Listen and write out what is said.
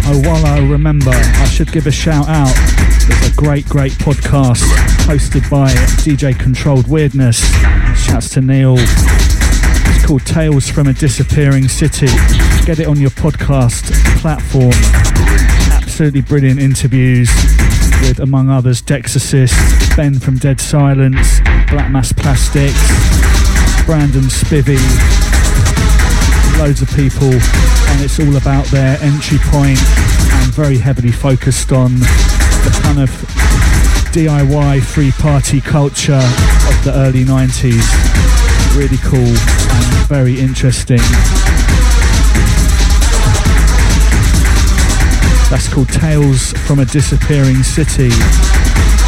Oh, while I remember, I should give a shout out. There's a great podcast hosted by DJ Controlled Weirdness. Shouts to Neil. It's called Tales from a Disappearing City. Get it on your podcast platform. Absolutely brilliant interviews with, among others, Dex Assist, Ben from Dead Silence, Black Mass Plastics, Brandon Spivey, loads of people, and it's all about their entry point and very heavily focused on the kind of DIY free party culture of the early 90s. Really cool and very interesting. That's called Tales from a Disappearing City.